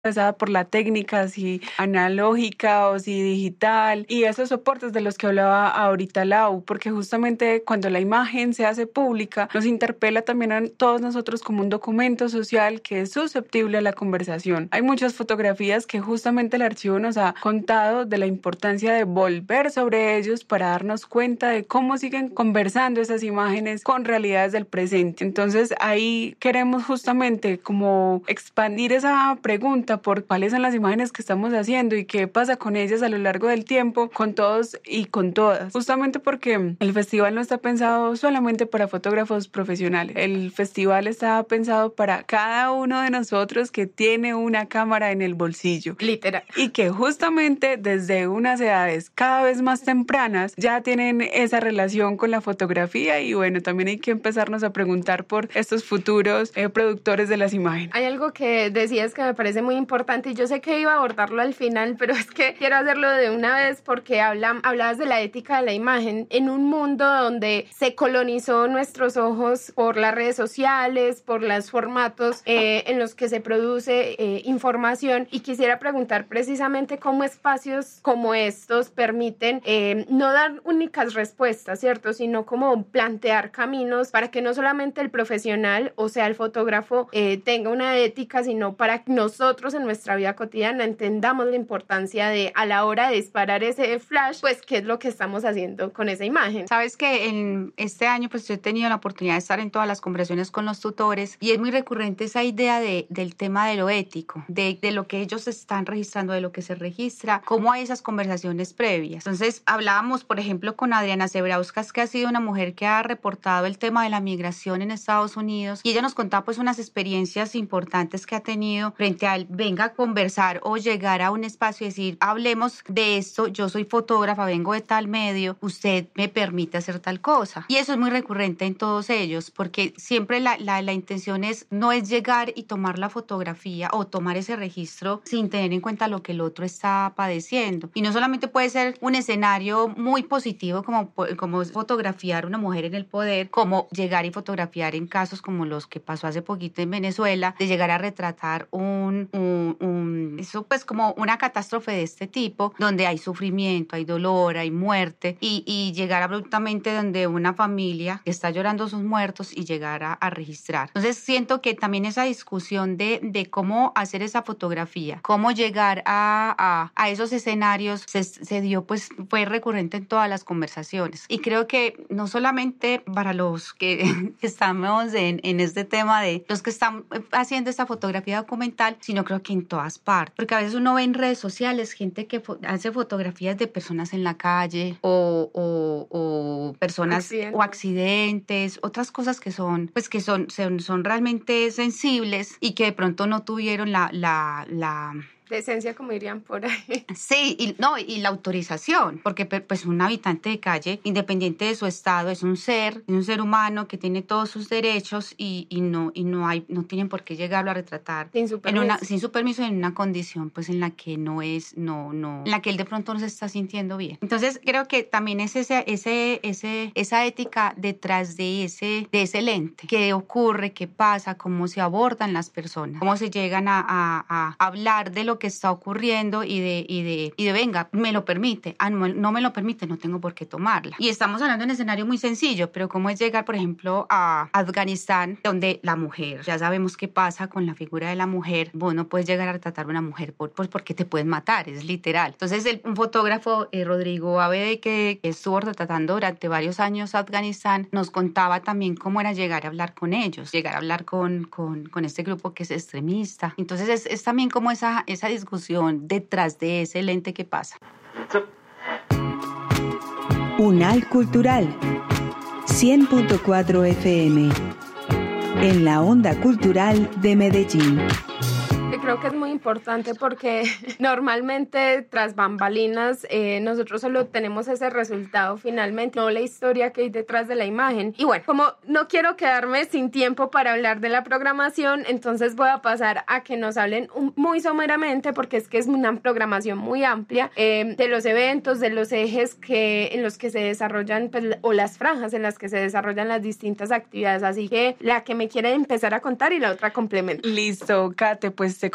atravesada por la técnica, si analógica o si digital, y esos soportes de los que hablaba ahorita Lau, porque justamente cuando la imagen se hace pública, nos interpela también a todos nosotros como un documento social que es susceptible a la conversación. Hay muchas fotografías que justamente el archivo nos ha contado de la importancia de volver sobre ellos para darnos cuenta de cómo siguen conversando esas imágenes con realidades del presente. Entonces ahí queremos justamente como expandir esa pregunta por cuáles son las imágenes que estamos haciendo y qué pasa con ellas a lo largo del tiempo, con todos y con todas. Justamente porque el festival no está pensado solamente para fotógrafos profesionales. El festival está pensado para cada uno de nosotros que tiene una cámara en el bolsillo. Literal. Y que justamente desde unas edades cada vez más tempranas ya tienen esa relación con la fotografía y bueno, también hay que empezarnos a preguntar por estos futuros productores de las imágenes. Hay algo que decías que me parece muy importante y yo sé que iba a abordarlo al final, pero es que quiero hacerlo de una vez porque hablabas de la ética de la imagen en un mundo donde se colonizó nuestros ojos por las redes sociales, por los formatos en los que se produce información, y quisiera preguntar precisamente cómo espacios como estos permiten no dar únicas respuestas, ¿cierto? Sino como plantear caminos para que no solamente el profesional, o sea, el fotógrafo, tenga una ética, sino para que nosotros en nuestra vida cotidiana entendamos la importancia de, a la hora de disparar ese flash, pues qué es lo que estamos haciendo con esa imagen. Sabes que en este año pues yo he tenido la oportunidad de estar en todas las conversaciones con los tutores y es muy recurrente esa idea del tema de lo ético, de lo que ellos están registrando, de lo que se registra, cómo hay esas conversaciones previas. Entonces hablábamos, por ejemplo, con Adriana Zebrauskas, que ha sido una mujer que ha reportado el tema de la migración en Estados Unidos, y ella nos contaba pues unas experiencias importantes que ha tenido frente al venga a conversar o llegar a un espacio y decir, hablemos de esto, yo soy fotógrafa, vengo de tal medio, usted me permite hacer tal cosa. Y eso es muy recurrente en todos ellos, porque siempre la intención no es llegar y tomar la fotografía o tomar ese registro sin tener en cuenta lo que el otro está padeciendo. Y no solamente puede ser un escenario muy positivo como fotografiar una mujer en el poder, como llegar y fotografiar en casos como los que pasó hace poquito en Venezuela, de llegar a retratar eso pues como una catástrofe de este tipo, donde hay sufrimiento, hay dolor, hay muerte, y llegar abruptamente donde una familia está llorando sus muertos y llegar a registrar. Entonces siento que también esa discusión de cómo hacer esa fotografía, cómo llegar a esos escenarios se dio, pues fue recurrente en todas las conversaciones. Y creo que no solamente para los que estamos en este tema de los que están haciendo esta fotografía documental, sino creo que en todas partes. Porque a veces uno ve en redes sociales gente que hace fotografías de personas en la calle o personas o accidentes, otras cosas que son realmente sensibles y que de pronto no tuvieron la decencia, como dirían por ahí. Sí, y la autorización, porque pues un habitante de calle, independiente de su estado, es un ser humano que tiene todos sus derechos y no tienen por qué llegarlo a retratar sin su permiso en una condición pues en la que en la que él de pronto no se está sintiendo bien. Entonces creo que también es esa ética detrás de ese lente, qué ocurre, qué pasa, cómo se abordan las personas, cómo se llegan a hablar de lo que está ocurriendo y de venga, me lo permite, no me lo permite, no tengo por qué tomarla. Y estamos hablando de un escenario muy sencillo, pero cómo es llegar, por ejemplo, a Afganistán, donde la mujer, ya sabemos qué pasa con la figura de la mujer, vos no puedes llegar a retratar a una mujer porque te pueden matar, es literal. Entonces un fotógrafo, Rodrigo Abede, que estuvo retratando durante varios años Afganistán, nos contaba también cómo era llegar a hablar con ellos, llegar a hablar con este grupo que es extremista. Entonces es también como esa discusión detrás de ese lente que pasa. Unal Cultural 100.4 FM en la onda cultural de Medellín. Creo que es muy importante porque normalmente tras bambalinas nosotros solo tenemos ese resultado finalmente, no la historia que hay detrás de la imagen. Y bueno, como no quiero quedarme sin tiempo para hablar de la programación, entonces voy a pasar a que nos hablen muy someramente, porque es que es una programación muy amplia, de los eventos, de los ejes en los que se desarrollan pues, o las franjas en las que se desarrollan las distintas actividades. Así que la que me quiere empezar a contar y la otra complementa. Listo, Kate, pues te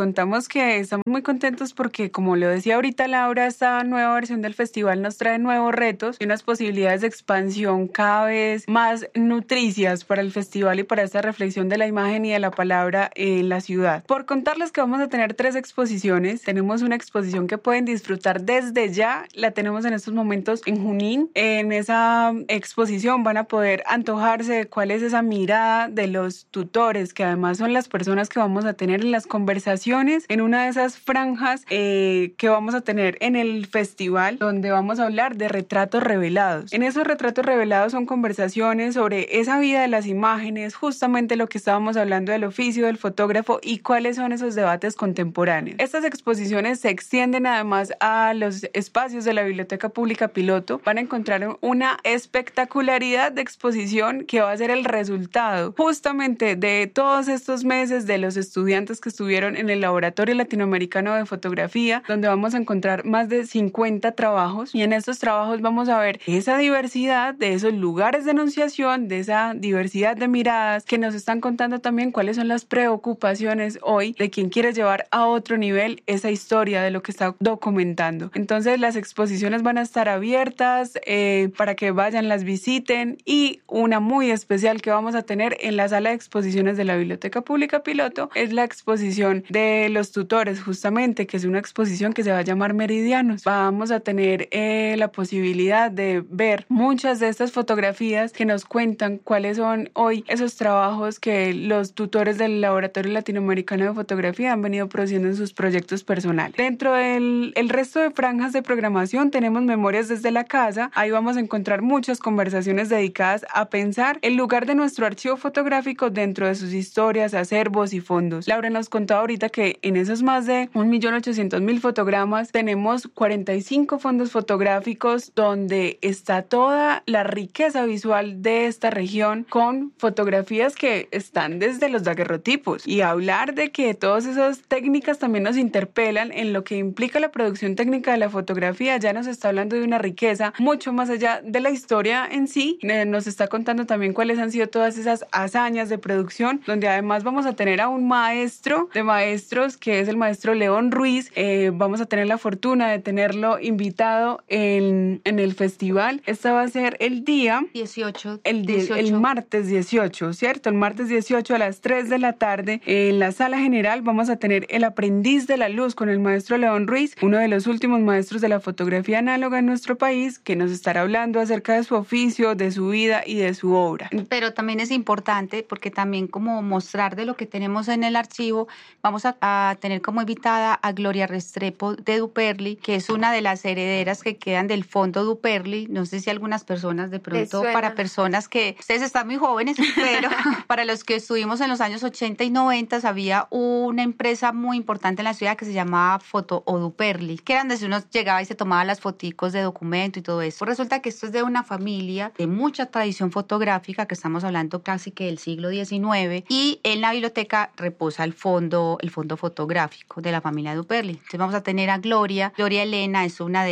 contamos que estamos muy contentos porque, como lo decía ahorita Laura, esta nueva versión del festival nos trae nuevos retos y unas posibilidades de expansión cada vez más nutricias para el festival y para esta reflexión de la imagen y de la palabra en la ciudad. Por contarles que vamos a tener 3 exposiciones. Tenemos una exposición que pueden disfrutar desde ya, la tenemos en estos momentos en Junín. En esa exposición van a poder antojarse de cuál es esa mirada de los tutores, que además son las personas que vamos a tener en las conversaciones, en una de esas franjas que vamos a tener en el festival, donde vamos a hablar de retratos revelados. En esos retratos revelados son conversaciones sobre esa vida de las imágenes, justamente lo que estábamos hablando del oficio del fotógrafo y cuáles son esos debates contemporáneos. Estas exposiciones se extienden además a los espacios de la Biblioteca Pública Piloto. Van a encontrar una espectacularidad de exposición que va a ser el resultado justamente de todos estos meses de los estudiantes que estuvieron en el Laboratorio Latinoamericano de Fotografía, donde vamos a encontrar más de 50 trabajos, y en estos trabajos vamos a ver esa diversidad de esos lugares de enunciación, de esa diversidad de miradas que nos están contando también cuáles son las preocupaciones hoy de quien quiere llevar a otro nivel esa historia de lo que está documentando. Entonces las exposiciones van a estar abiertas para que vayan, las visiten, y una muy especial que vamos a tener en la sala de exposiciones de la Biblioteca Pública Piloto es la exposición de los tutores, justamente, que es una exposición que se va a llamar Meridianos. Vamos a tener la posibilidad de ver muchas de estas fotografías que nos cuentan cuáles son hoy esos trabajos que los tutores del Laboratorio Latinoamericano de Fotografía han venido produciendo en sus proyectos personales. Dentro del resto de franjas de programación tenemos Memorias desde la Casa. Ahí vamos a encontrar muchas conversaciones dedicadas a pensar el lugar de nuestro archivo fotográfico dentro de sus historias, acervos y fondos. Laura nos contaba ahorita que en esos más de 1.800.000 fotogramas tenemos 45 fondos fotográficos donde está toda la riqueza visual de esta región, con fotografías que están desde los daguerrotipos, y hablar de que todas esas técnicas también nos interpelan en lo que implica la producción técnica de la fotografía. Ya nos está hablando de una riqueza mucho más allá de la historia en sí. Nos está contando también cuáles han sido todas esas hazañas de producción, donde además vamos a tener a un maestro de maestros que es el maestro León Ruiz. Vamos a tener la fortuna de tenerlo invitado en el festival. Esta va a ser el día 18. El martes 18, ¿cierto? El martes 18 a las 3 de la tarde en la sala general vamos a tener El aprendiz de la luz con el maestro León Ruiz, uno de los últimos maestros de la fotografía análoga en nuestro país, que nos estará hablando acerca de su oficio, de su vida y de su obra. Pero también es importante porque también como mostrar de lo que tenemos en el archivo, vamos a tener como invitada a Gloria Restrepo de Duperli, que es una de las herederas que quedan del Fondo Duperli. No sé si algunas personas de pronto, para personas que ustedes están muy jóvenes, pero para los que estuvimos en los años 80 y 90 había una empresa muy importante en la ciudad que se llamaba Foto o Duperli, que era donde uno llegaba y se tomaba las foticos de documento y todo eso. Pues resulta que esto es de una familia de mucha tradición fotográfica, que estamos hablando casi que del siglo XIX, y en la biblioteca reposa el fondo fotográfico de la familia Duperli. Entonces vamos a tener a Gloria Elena, es una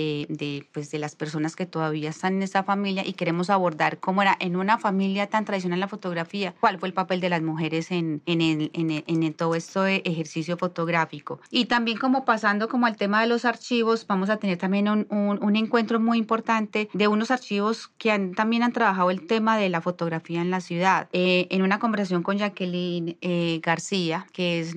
de las personas que todavía están en esta familia, y queremos abordar cómo era en una familia tan tradicional la fotografía, cuál fue el papel de las mujeres en todo este ejercicio fotográfico. Y también como pasando como al tema de los archivos, vamos a tener también un encuentro muy importante de unos archivos que también han trabajado el tema de la fotografía en la ciudad. En una conversación con Jacqueline García, que es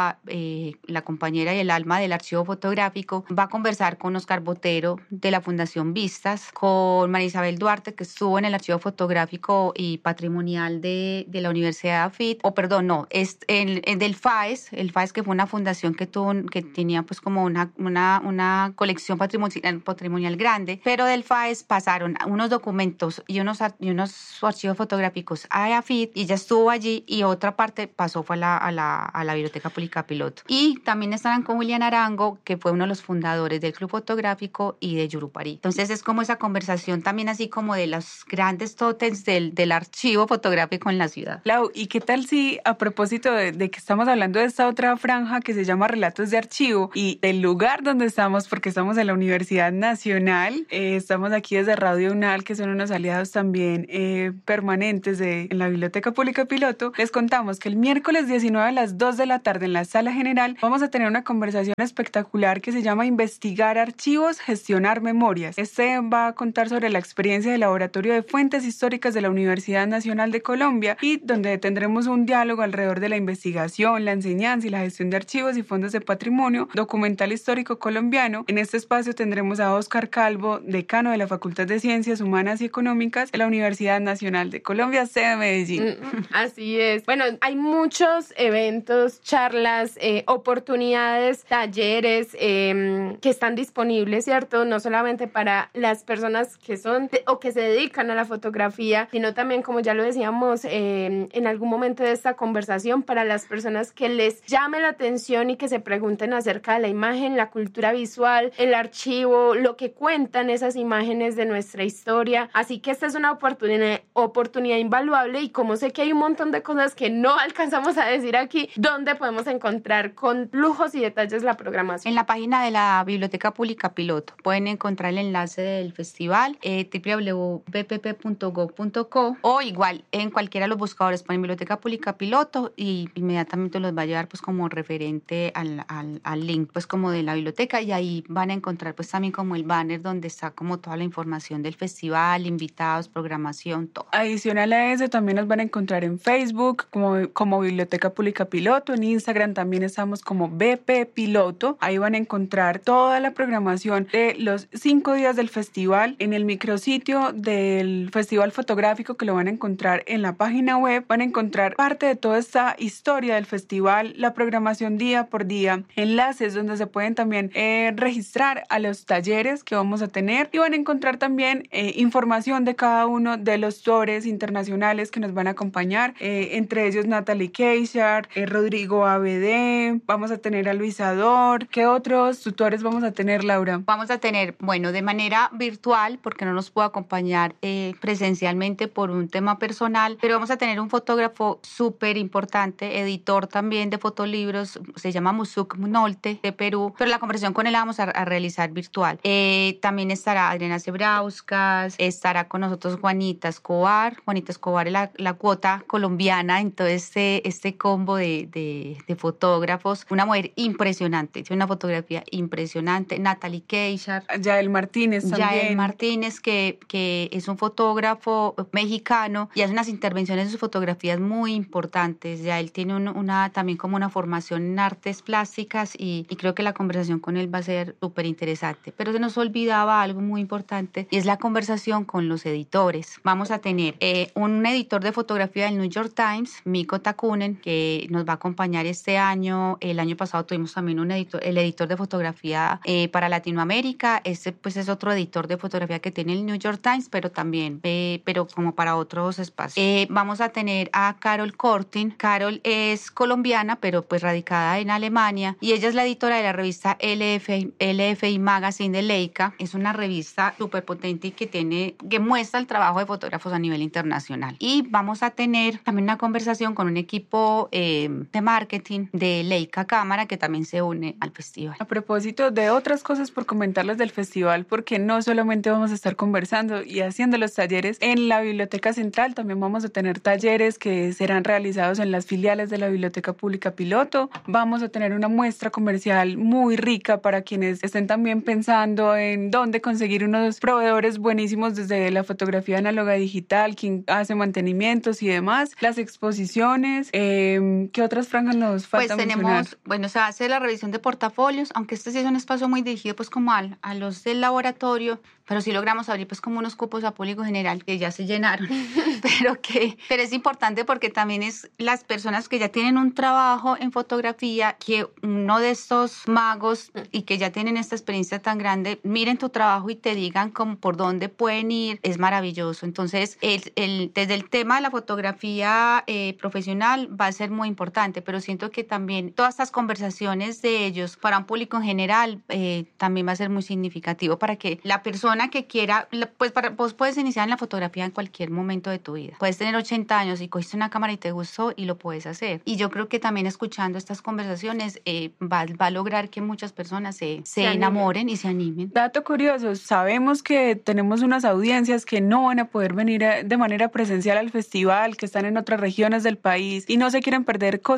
la compañera y el alma del archivo fotográfico, va a conversar con Oscar Botero de la Fundación Vistas, con María Isabel Duarte, que estuvo en el archivo fotográfico y patrimonial de la Universidad AFIT, es del FAES, el FAES, que fue una fundación que tenía pues como una colección patrimonial grande, pero del FAES pasaron unos documentos y unos archivos fotográficos a AFIT, y ya estuvo allí, y otra parte fue a la Biblioteca Pública Piloto. Y también estarán con William Arango, que fue uno de los fundadores del Club Fotográfico y de Yurupari. Entonces es como esa conversación también así como de los grandes tótems del archivo fotográfico en la ciudad. Lau, ¿y qué tal si a propósito de que estamos hablando de esta otra franja que se llama Relatos de Archivo y del lugar donde estamos, porque estamos en la Universidad Nacional, estamos aquí desde Radio UNAL, que son unos aliados también permanentes en la Biblioteca Pública Piloto, les contamos que el miércoles 19 a las 2 de la tarde tarde en la sala general vamos a tener una conversación espectacular que se llama Investigar archivos, gestionar memorias. Este va a contar sobre la experiencia del Laboratorio de Fuentes Históricas de la Universidad Nacional de Colombia y donde tendremos un diálogo alrededor de la investigación, la enseñanza y la gestión de archivos y fondos de patrimonio documental histórico colombiano. En este espacio tendremos a Óscar Calvo, decano de la Facultad de Ciencias Humanas y Económicas de la Universidad Nacional de Colombia, sede de Medellín. Así es. Bueno, hay muchos eventos, charlas, oportunidades, talleres que están disponibles, ¿cierto? No solamente para las personas que son o que se dedican a la fotografía, sino también, como ya lo decíamos en algún momento de esta conversación, para las personas que les llame la atención y que se pregunten acerca de la imagen, la cultura visual, el archivo, lo que cuentan esas imágenes de nuestra historia. Así que esta es una oportunidad invaluable, y como sé que hay un montón de cosas que no alcanzamos a decir aquí, ¿dónde podemos encontrar con lujos y detalles la programación? En la página de la Biblioteca Pública Piloto pueden encontrar el enlace del festival, www.bpp.gov.co, o igual en cualquiera de los buscadores ponen Biblioteca Pública Piloto y inmediatamente los va a llevar pues como referente al link pues como de la biblioteca, y ahí van a encontrar pues también como el banner donde está como toda la información del festival, invitados, programación, todo. Adicional a eso también nos van a encontrar en Facebook como Biblioteca Pública Piloto, en Instagram también estamos como BP Piloto. Ahí van a encontrar toda la programación de los 5 días del festival, en el micrositio del Festival Fotográfico que lo van a encontrar en la página web. Van a encontrar parte de toda esta historia del festival, la programación día por día, enlaces donde se pueden también registrar a los talleres que vamos a tener, y van a encontrar también información de cada uno de los tutores internacionales que nos van a acompañar, entre ellos Natalie Keishar, Rodrigo ABD, vamos a tener a Luis Ador. ¿Qué otros tutores vamos a tener, Laura? Vamos a tener, bueno, de manera virtual, porque no nos puedo acompañar presencialmente por un tema personal, pero vamos a tener un fotógrafo súper importante, editor también de fotolibros, se llama Musuk Munolte, de Perú, pero la conversación con él la vamos a realizar virtual. También estará Adriana Zebrauskas, estará con nosotros Juanita Escobar. Juanita Escobar es la cuota colombiana en todo este combo de fotógrafos. Una mujer impresionante, tiene una fotografía impresionante. Natalie Keishar. Yael Martínez también. Yael Martínez, que es un fotógrafo mexicano y hace unas intervenciones en sus fotografías muy importantes. Yael tiene también como una formación en artes plásticas y creo que la conversación con él va a ser súper interesante. Pero se nos olvidaba algo muy importante, y es la conversación con los editores. Vamos a tener un editor de fotografía del New York Times, Mikko Takunen, que nos va a acompañar este año. El año pasado tuvimos también el editor de fotografía para Latinoamérica. Pues es otro editor de fotografía que tiene el New York Times, pero también, pero como para otros espacios. Vamos a tener a Carol Kortin. Carol es colombiana, pero pues radicada en Alemania, y ella es la editora de la revista LFI Magazine de Leica. Es una revista súper potente y que muestra el trabajo de fotógrafos a nivel internacional. Y vamos a tener también una conversación con un equipo de marketing de Leica Cámara que también se une al festival. A propósito de otras cosas por comentarles del festival, porque no solamente vamos a estar conversando y haciendo los talleres en la Biblioteca Central, también vamos a tener talleres que serán realizados en las filiales de la Biblioteca Pública Piloto. Vamos a tener una muestra comercial muy rica para quienes estén también pensando en dónde conseguir unos proveedores buenísimos desde la fotografía análoga digital, quien hace mantenimientos y demás. Las exposiciones, ¿qué otras franjas nos falta mencionar? Bueno, se hace la revisión de portafolios, aunque este sí es un espacio muy dirigido pues como a los del laboratorio, pero sí logramos abrir pues como unos cupos a público general que ya se llenaron, pero es importante porque también es las personas que ya tienen un trabajo en fotografía, que uno de estos magos y que ya tienen esta experiencia tan grande, miren tu trabajo y te digan como por dónde pueden ir, es maravilloso. Entonces, desde el tema de la fotografía profesional va a ser muy importante, pero siento que también todas estas conversaciones de ellos para un público en general también va a ser muy significativo para que la persona que quiera, pues vos puedes iniciar en la fotografía en cualquier momento de tu vida. Puedes tener 80 años y cogiste una cámara y te gustó y lo puedes hacer. Y yo creo que también escuchando estas conversaciones va a lograr que muchas personas se enamoren y se animen. Dato curioso, sabemos que tenemos unas audiencias que no van a poder venir de manera presencial al festival, que están en otras regiones del país y no se quieren perder cosas del festival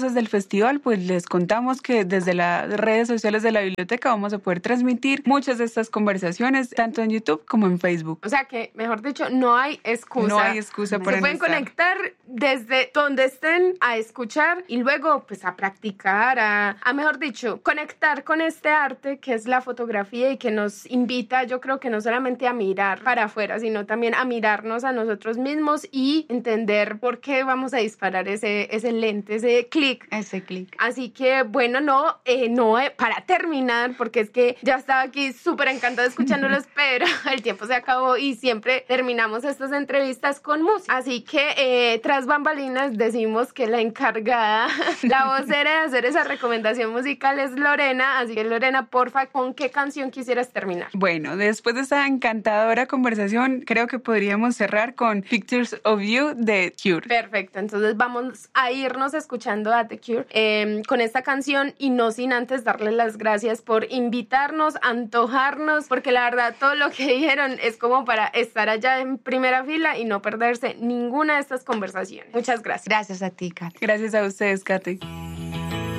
festival, pues les contamos que desde las redes sociales de la biblioteca vamos a poder transmitir muchas de estas conversaciones, tanto en YouTube como en Facebook. O sea que, mejor dicho, no hay excusa. No hay excusa para se pueden conectar desde donde estén a escuchar y luego pues a practicar, a mejor dicho, conectar con este arte que es la fotografía y que nos invita, yo creo que no solamente a mirar para afuera, sino también a mirarnos a nosotros mismos y entender por qué vamos a disparar ese lente, ese clic. Ese clic. Así que bueno, para terminar, porque es que ya estaba aquí súper encantada escuchándolos, pero el tiempo se acabó y siempre terminamos estas entrevistas con música. Así que tras bambalinas decimos que la encargada, la vocera de hacer esa recomendación musical es Lorena. Así que Lorena, porfa, ¿con qué canción quisieras terminar? Bueno, después de esta encantadora conversación, creo que podríamos cerrar con Pictures of You de Cure. Perfecto, entonces vamos a irnos escuchando a The Cure con esta canción y no sin antes darles las gracias por invitarnos, antojarnos, porque la verdad todo lo que dijeron es como para estar allá en primera fila y no perderse ninguna de estas conversaciones. Muchas gracias. Gracias a ti, Kate. Gracias a ustedes, Kate.